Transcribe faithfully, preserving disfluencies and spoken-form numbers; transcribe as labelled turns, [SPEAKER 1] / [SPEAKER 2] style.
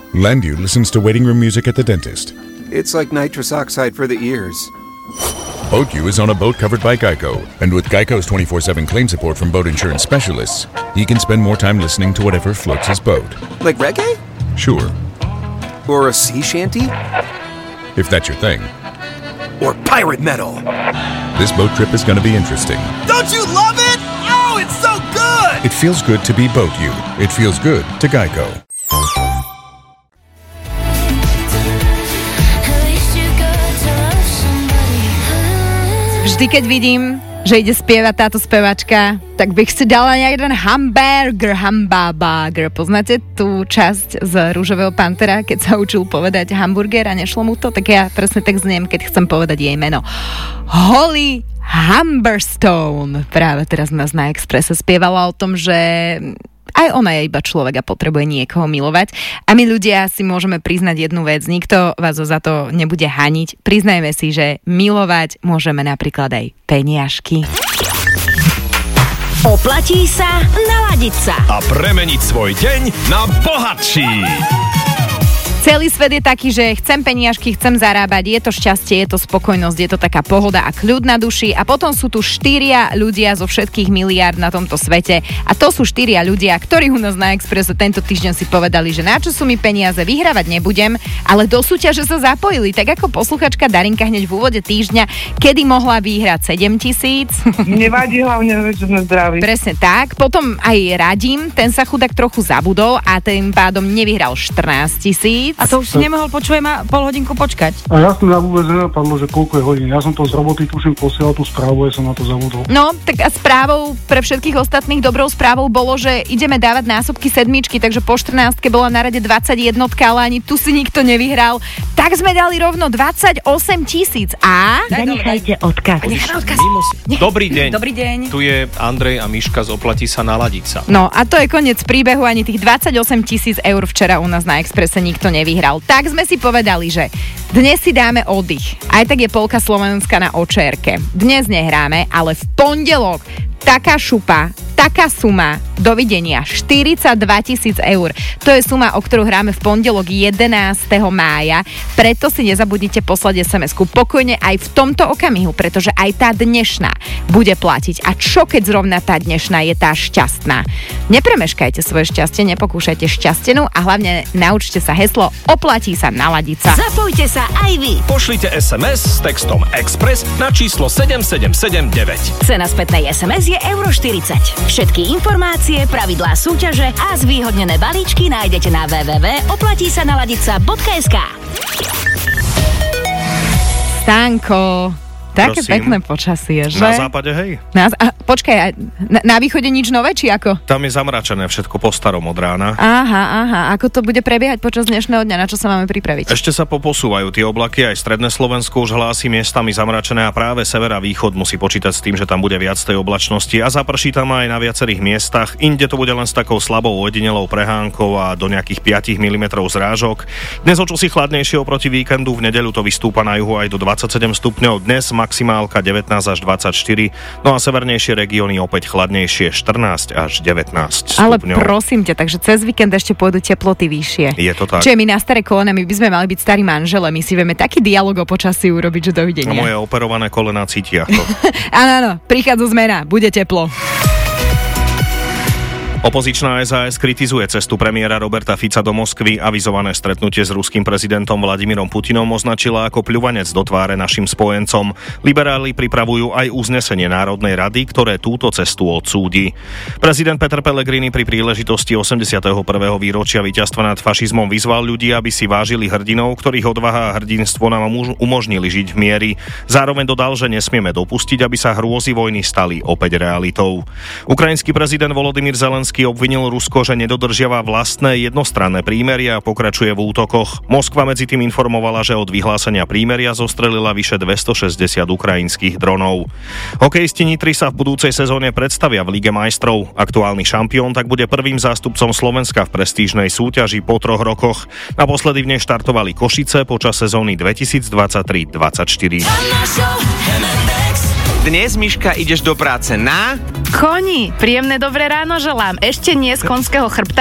[SPEAKER 1] Landu listens to waiting room music at the dentist.
[SPEAKER 2] It's like nitrous oxide for the ears.
[SPEAKER 1] BoatU is on a boat covered by Geico, and with Geico's twenty-four seven claim support from boat insurance specialists, he can spend more time listening to whatever floats his boat.
[SPEAKER 2] Like reggae?
[SPEAKER 1] Sure.
[SPEAKER 2] Or a sea shanty?
[SPEAKER 1] If that's your thing.
[SPEAKER 2] Or pirate metal?
[SPEAKER 1] This boat trip is going to be interesting.
[SPEAKER 3] Don't you love it? Oh, it's so good!
[SPEAKER 1] It feels good to be BoatU. It feels good to Geico.
[SPEAKER 4] Vždy, keď vidím, že ide spievať táto spevačka, tak bych si dala jeden hamburger, hamburger. Poznáte tú časť z Rúžového pantera, keď sa učil povedať hamburger a nešlo mu to? Tak ja presne tak zniem, keď chcem povedať jej meno. Holly Humberstone práve teraz nás na Expresse spievala o tom, že aj ona je iba človek a potrebuje niekoho milovať. A my ľudia si môžeme priznať jednu vec. Nikto vás za to nebude haniť. Priznajme si, že milovať môžeme napríklad aj peniažky.
[SPEAKER 5] Oplatí sa naladiť sa
[SPEAKER 3] a premeniť svoj deň na bohatší.
[SPEAKER 4] Celý svet je taký, že chcem peniažky, chcem zarábať, je to šťastie, je to spokojnosť, je to taká pohoda a kľud na duši a potom sú tu štyria ľudia zo všetkých miliárd na tomto svete a to sú štyria ľudia, ktorí u nás na Expresse tento týždeň si povedali, že na čo sú mi peniaze, vyhrávať nebudem, ale do súťaže sa zapojili, tak ako posluchačka Darinka hneď v úvode týždňa, kedy mohla vyhrať sedem tisíc.
[SPEAKER 6] Nevadí, hlavne, že sme zdraví.
[SPEAKER 4] Presne tak, potom aj Radim, ten sa chudák trochu zabudol a tým pádom nevyhral štrnásť tisíc.
[SPEAKER 7] A to už si nemohol, počujem, ma pol hodinku počkať.
[SPEAKER 8] A ja som na vôbec nenapadlo, že koľko je hodín. Ja som to z roboty, tuším, posielal tú správu, ja som na to zabudol.
[SPEAKER 4] No, tak a správou pre všetkých ostatných dobrou správou bolo, že ideme dávať násobky sedmičky, takže po štrnástke bola na rade dvadsaťjednotka, ale ani tu si nikto nevyhral. Tak sme dali rovno dvadsaťosem tisíc a...
[SPEAKER 5] Zanechajte odkaz.
[SPEAKER 4] odkaz.
[SPEAKER 3] Dobrý deň.
[SPEAKER 4] Dobrý deň.
[SPEAKER 3] Tu je Andrej a Miška z Oplatí sa naladiť sa.
[SPEAKER 4] No a to je koniec príbehu, ani tých dvadsaťosem tisíc eur včera u nás na Expresse nikto nevyhral. Tak sme si povedali, že dnes si dáme oddych. Aj tak je polka Slovenska na očérke. Dnes nehráme, ale v pondelok taká šupa, taká suma, dovidenia, štyridsaťdva tisíc eur. To je suma, o ktorú hráme v pondelok jedenásteho mája. Preto si nezabudnite poslať es em esku pokojne aj v tomto okamihu, pretože aj tá dnešná bude platiť. A čo keď zrovna tá dnešná je tá šťastná? Nepremeškajte svoje šťastie, nepokúšajte šťastenú a hlavne naučte sa heslo Oplatí sa naladiť sa.
[SPEAKER 5] Zapojte sa aj vy.
[SPEAKER 3] Pošlite es em es s textom Express na číslo sedem sedem sedem deväť.
[SPEAKER 5] Cena spätnej es em es je euro štyridsať. Všetky informácie, pravidlá súťaže a zvýhodnené balíčky nájdete na w w w bodka oplatí sa naladiť sa bodka es ká.
[SPEAKER 4] Stánko, také
[SPEAKER 3] Prosím.
[SPEAKER 4] pekné počasie, že?
[SPEAKER 3] Na západe, hej.
[SPEAKER 4] Na, a, počkaj, na, na východe nič nové, či ako?
[SPEAKER 3] Tam je zamračené všetko po starom od rána.
[SPEAKER 4] Aha, aha. Ako to bude prebiehať počas dnešného dňa? Na čo sa máme pripraviť?
[SPEAKER 3] Ešte sa poposúvajú tie oblaky, aj stredné Slovensko už hlási miestami zamračené a práve sever a východ musí počítať s tým, že tam bude viac tej oblačnosti a zaprší tam aj na viacerých miestach. Inde to bude len s takou slabou ojedinelou prehánkou a do nejakých päť milimetrov zrážok. Dnes o čosi chladnejšie oproti víkendu, v nedeľu to vystúpa na juhu aj do dvadsaťsedem stupňov, dnes maximálka devätnásť až dvadsaťštyri, no a severnejšie regióny opäť chladnejšie štrnásť až devätnásť stupňov.
[SPEAKER 4] Ale prosím ťa, takže cez víkend ešte pôjdu teploty vyššie.
[SPEAKER 3] Je to tak.
[SPEAKER 4] Čiže my na staré kolena, my by sme mali byť starí manžele, my si vieme taký dialog o počasí urobiť, že dovidenia.
[SPEAKER 3] A moje operované kolena cítia to.
[SPEAKER 4] Áno, áno, prichádza zmena, bude teplo.
[SPEAKER 3] Opozičná es a es kritizuje cestu premiéra Roberta Fica do Moskvy. Avizované stretnutie s ruským prezidentom Vladimírom Putinom označila ako pľuvanec do tváre našim spojencom. Liberáli pripravujú aj uznesenie Národnej rady, ktoré túto cestu odsúdi. Prezident Peter Pellegrini pri príležitosti osemdesiateho prvého výročia víťazstva nad fašizmom vyzval ľudí, aby si vážili hrdinov, ktorých odvaha a hrdinstvo nám umožnili žiť v miery. Zároveň dodal, že nesmieme dopustiť, aby sa hrôzy vojny stali opäť realitou. Ukrajinský prezident Volodymyr Zelenský obvinil Rusko, že nedodržiava vlastné jednostranné prímeria a pokračuje v útokoch. Moskva medzi tým informovala, že od vyhlásenia prímeria zostrelila vyše dvestošesťdesiat ukrajinských dronov. Hokejisti Nitry sa v budúcej sezóne predstavia v Lige majstrov. Aktuálny šampión tak bude prvým zástupcom Slovenska v prestížnej súťaži po troch rokoch. Naposledy v nej štartovali Košice počas sezóny dvetisícdvadsaťtri dvadsaťštyri.
[SPEAKER 9] Dnes, Miška, ideš do práce na...
[SPEAKER 7] Koni, príjemné dobré ráno želám. Ešte nie z konského chrbta,